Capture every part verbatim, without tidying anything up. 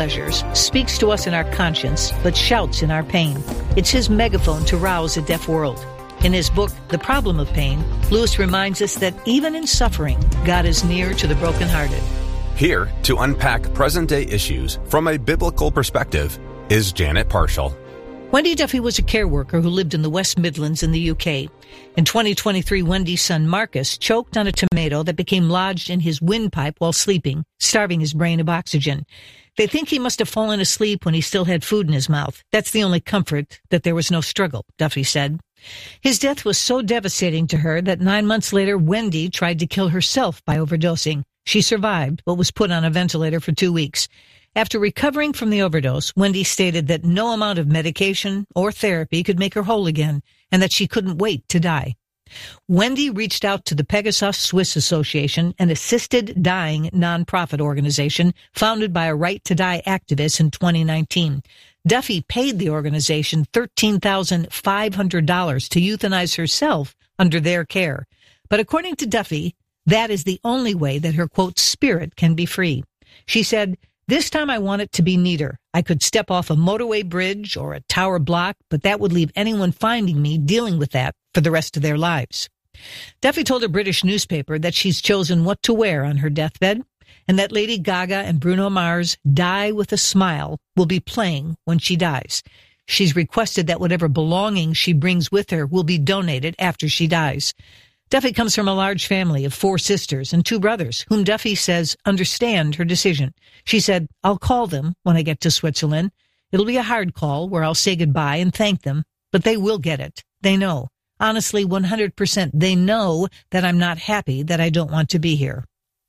pleasures, speaks to us in our conscience, but shouts in our pain. It's his megaphone to rouse a deaf world. In his book, The Problem of Pain, Lewis reminds us that even in suffering, God is near to the brokenhearted. Here to unpack present-day issues from a biblical perspective is Janet Parshall. Wendy Duffy was a care worker who lived in the West Midlands in the U K. In twenty twenty-three, Wendy's son Marcus choked on a tomato that became lodged in his windpipe while sleeping, starving his brain of oxygen. They think he must have fallen asleep when he still had food in his mouth. That's the only comfort, that there was no struggle, Duffy said. His death was so devastating to her that nine months later, Wendy tried to kill herself by overdosing. She survived, but was put on a ventilator for two weeks. After recovering from the overdose, Wendy stated that no amount of medication or therapy could make her whole again, and that she couldn't wait to die. Wendy reached out to the Pegasus Swiss Association, an assisted dying nonprofit organization founded by a Right to Die activist in twenty nineteen. Duffy paid the organization thirteen thousand five hundred dollars to euthanize herself under their care. But according to Duffy, that is the only way that her, quote, spirit can be free. She said, "This time I want it to be neater. I could step off a motorway bridge or a tower block, but that would leave anyone finding me dealing with that for the rest of their lives." Duffy told a British newspaper that she's chosen what to wear on her deathbed, and that Lady Gaga and Bruno Mars' Die with a Smile will be playing when she dies. She's requested that whatever belongings she brings with her will be donated after she dies. Duffy comes from a large family of four sisters and two brothers, whom Duffy says understand her decision. She said, "I'll call them when I get to Switzerland. It'll be a hard call where I'll say goodbye and thank them, but they will get it. They know. Honestly, one hundred percent they know that I'm not happy, that I don't want to be here."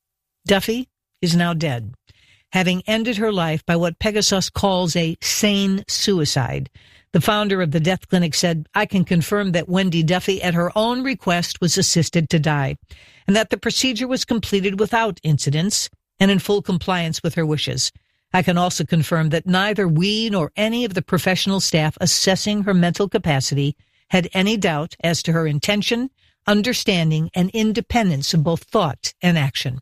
Duffy is now dead, having ended her life by what Pegasus calls a sane suicide. The founder of the death clinic said, "I can confirm that Wendy Duffy, at her own request, was assisted to die, and that the procedure was completed without incidents and in full compliance with her wishes. I can also confirm that neither we nor any of the professional staff assessing her mental capacity had any doubt as to her intention, understanding, and independence of both thought and action."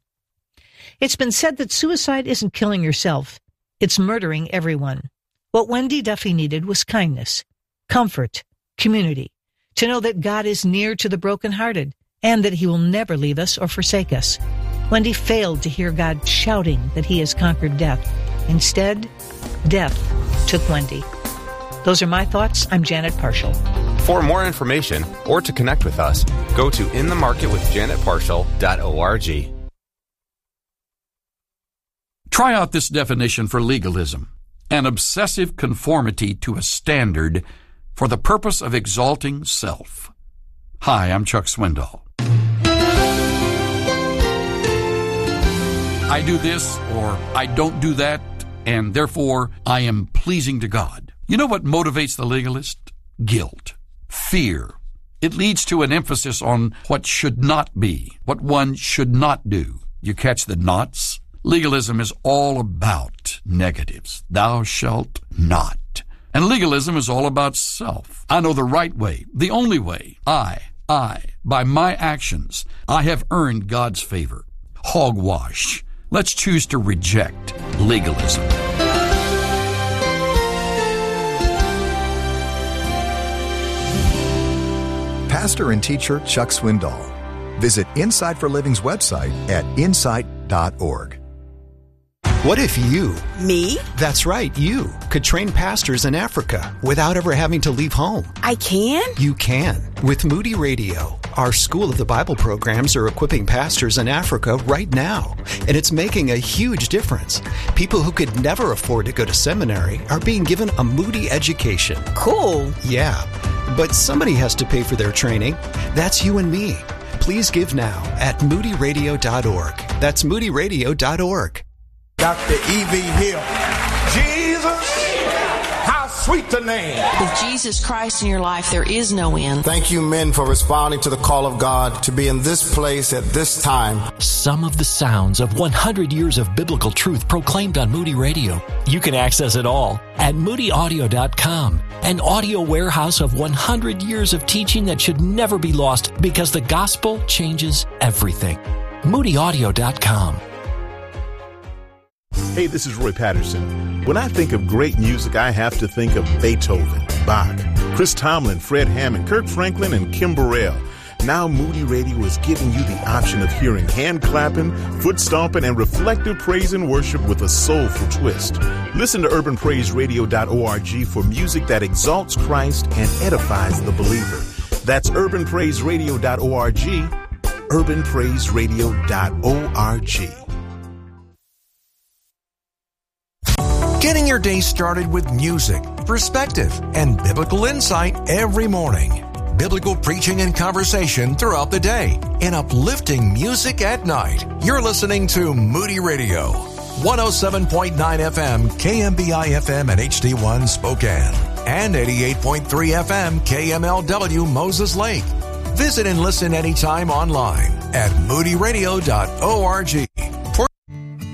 It's been said that suicide isn't killing yourself, it's murdering everyone. What Wendy Duffy needed was kindness, comfort, community, to know that God is near to the brokenhearted and that he will never leave us or forsake us. Wendy failed to hear God shouting that he has conquered death. Instead, death took Wendy. Those are my thoughts. I'm Janet Parshall. For more information or to connect with us, go to in the market with janet parshall dot org. Try out this definition for legalism: an obsessive conformity to a standard for the purpose of exalting self. Hi, I'm Chuck Swindoll. I do this, or I don't do that, and therefore I am pleasing to God. You know what motivates the legalist? Guilt, fear. It leads to an emphasis on what should not be, what one should not do. You catch the knots? Legalism is all about negatives. Thou shalt not. And legalism is all about self. I know the right way, the only way. I, I, by my actions, I have earned God's favor. Hogwash. Let's choose to reject legalism. Pastor and teacher Chuck Swindoll. Visit Insight for Living's website at insight dot org. What if you, me? That's right, you, could train pastors in Africa without ever having to leave home? I can? You can. With Moody Radio, our School of the Bible programs are equipping pastors in Africa right now, and it's making a huge difference. People who could never afford to go to seminary are being given a Moody education. Cool. Yeah, but somebody has to pay for their training. That's you and me. Please give now at moody radio dot org. That's moody radio dot org. Doctor E V Hill. Jesus, how sweet the name. With Jesus Christ in your life, there is no end. Thank you, men, for responding to the call of God to be in this place at this time. Some of the sounds of one hundred years of biblical truth proclaimed on Moody Radio. You can access it all at moody audio dot com, an audio warehouse of one hundred years of teaching that should never be lost because the gospel changes everything. moody audio dot com. Hey, this is Roy Patterson. When I think of great music, I have to think of Beethoven, Bach, Chris Tomlin, Fred Hammond, Kirk Franklin, and Kim Burrell. Now Moody Radio is giving you the option of hearing hand clapping, foot stomping, and reflective praise and worship with a soulful twist. Listen to urban praise radio dot org for music that exalts Christ and edifies the believer. That's urban praise radio dot org, urban praise radio dot org. Getting your day started with music, perspective, and biblical insight every morning. Biblical preaching and conversation throughout the day, and uplifting music at night. You're listening to Moody Radio, one oh seven point nine F M, K M B I F M and H D one Spokane, and eighty-eight point three F M, K M L W Moses Lake. Visit and listen anytime online at moody radio dot org.